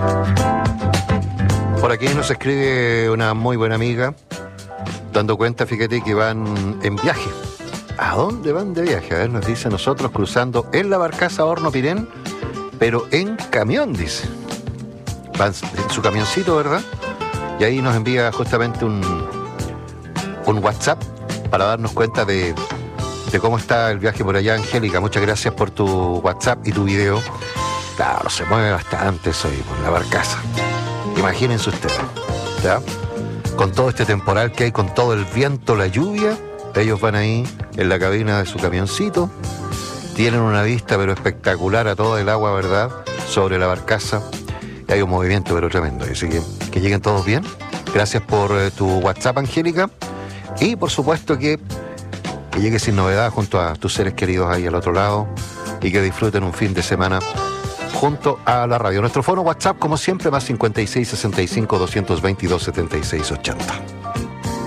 Por aquí nos escribe una muy buena amiga, dando cuenta, fíjate, que van en viaje. ¿A dónde van de viaje? A ver, nos dice, nosotros cruzando en la barcaza Horno Pirén, pero en camión, dice. Van en su camioncito, ¿verdad? Y ahí nos envía justamente un WhatsApp para darnos cuenta de cómo está el viaje por allá. Angélica, muchas gracias por tu WhatsApp y tu video. Claro, se mueve bastante eso ahí por la barcaza. Imagínense ustedes, ¿ya? Con todo este temporal que hay, con todo el viento, la lluvia, ellos van ahí en la cabina de su camioncito, tienen una vista pero espectacular a todo el agua, ¿verdad?, sobre la barcaza, y hay un movimiento pero tremendo, así que lleguen todos bien. Gracias por tu WhatsApp, Angélica, y por supuesto que llegues sin novedad junto a tus seres queridos ahí al otro lado, y que disfruten un fin de semana junto a la radio. Nuestro fono WhatsApp, como siempre, más 56 65 222 76 80.